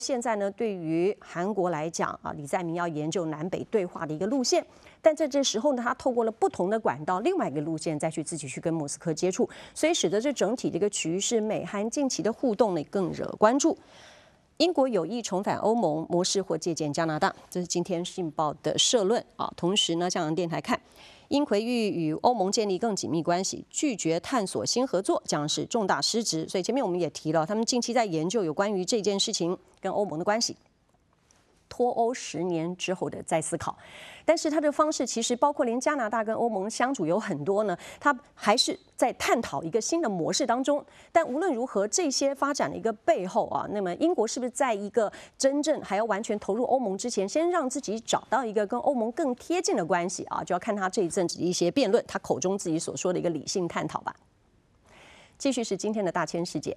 现在呢，对于韩国来讲啊，李在明要研究南北对话的一个路线，但在这时候呢，他透过了不同的管道，另外一个路线再去自己去跟莫斯科接触，所以使得这整体的一个局势，美韩近期的互动呢更惹关注。英国有意重返欧盟模式或借鉴加拿大，这是今天《信报》的社论啊。同时呢，香港电台看，英奎欲与欧盟建立更紧密关系，拒绝探索新合作将是重大失职。所以前面我们也提了，他们近期在研究有关于这件事情跟欧盟的关系。脱欧10年之后的再思考，但是他的方式其实包括连加拿大跟欧盟相处有很多呢，他还是在探讨一个新的模式当中。但无论如何，这些发展的一个背后啊，那么英国是不是在一个真正还要完全投入欧盟之前，先让自己找到一个跟欧盟更贴近的关系啊，就要看他这一阵子的一些辩论，他口中自己所说的一个理性探讨吧。继续是今天的大千世界。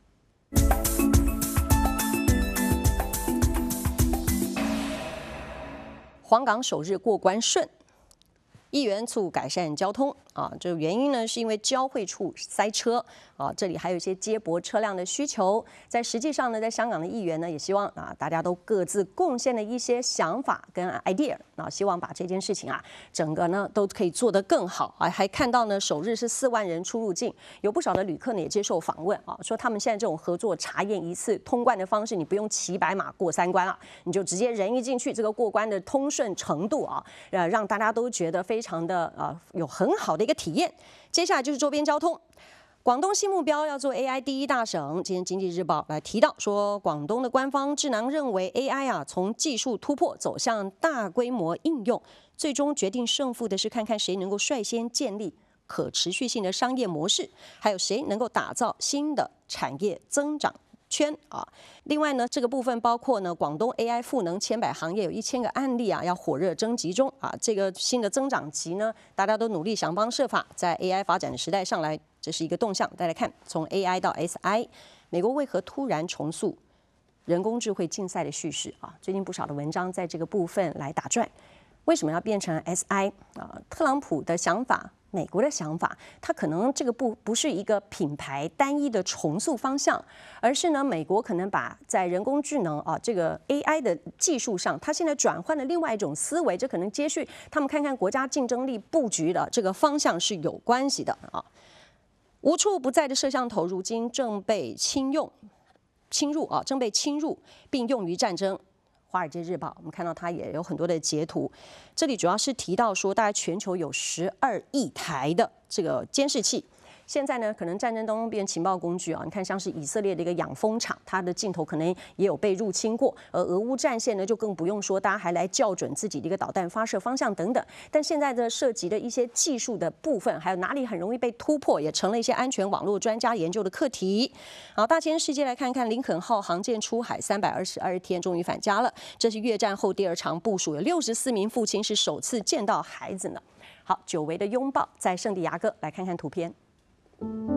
黄港首日过关顺，议员促改善交通啊，这个原因呢是因为交汇处塞车啊，这里还有一些接驳车辆的需求。在实际上呢，在香港的议员呢也希望啊，大家都各自贡献了一些想法跟 idea 啊，希望把这件事情啊，整个呢都可以做得更好啊。还看到呢，首日是4万人出入境，有不少的旅客呢也接受访问啊，说他们现在这种合作查验一次通关的方式，你不用骑白马过3关啊，你就直接人一进去，这个过关的通顺程度啊，让大家都觉得非常的有很好的一个体验。接下来就是周边交通。广东新目标要做 AI 第1大省。今天《经济日报》来提到说，广东的官方智囊认为 AI 啊，从技术突破走向大规模应用，最终决定胜负的是看看谁能够率先建立可持续性的商业模式，还有谁能够打造新的产业增长圈啊。另外呢，这个部分包括呢，广东 AI 赋能千百行业有1000个案例啊，要火热征集中啊。这个新的增长极呢，大家都努力想方设法，在 AI 发展的时代上来，这是一个动向。大家看，从 AI 到 SI， 美国为何突然重塑人工智慧竞赛的叙事啊？最近不少的文章在这个部分来打转，为什么要变成 SI 啊？特朗普的想法。美国的想法，它可能这个不是一个品牌单一的重塑方向，而是呢，美国可能把在人工智能啊这个 AI 的技术上，它现在转换了另外一种思维，这可能接续他们看看国家竞争力布局的这个方向是有关系的啊。无处不在的摄像头，如今正被侵入，并用于战争。华尔街日报，我们看到它也有很多的截图，这里主要是提到说，大概全球有12亿台的这个监视器。现在呢，可能战争当中变成情报工具啊！你看，像是以色列的一个养蜂场，它的镜头可能也有被入侵过；而俄乌战线呢，就更不用说，大家还来校准自己的一个导弹发射方向等等。但现在的涉及的一些技术的部分，还有哪里很容易被突破，也成了一些安全网络专家研究的课题。好，大千世界来看看，林肯号航舰出海322天，终于返家了。这是越战后第2场部署，有64名父亲是首次见到孩子呢。好，久违的拥抱，在圣地亚哥，来看看图片。